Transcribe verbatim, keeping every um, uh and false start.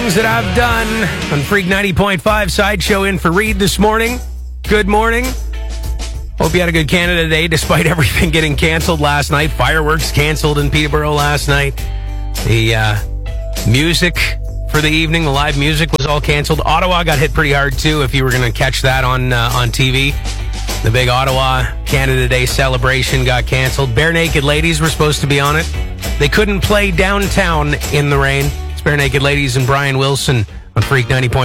Things That I've Done on Freak ninety point five Sideshow in for Reed this morning. Good morning. Hope you had a good Canada Day despite everything getting canceled last night. Fireworks canceled in Peterborough last night. The uh, music for the evening, the live music was all canceled. Ottawa got hit pretty hard too, if you were going to catch that on uh, on T V. The big Ottawa Canada Day celebration got canceled. Bare Naked Ladies were supposed to be on it. They couldn't play downtown in the rain. It's Bare Naked Ladies and Brian Wilson on Freak ninety point five.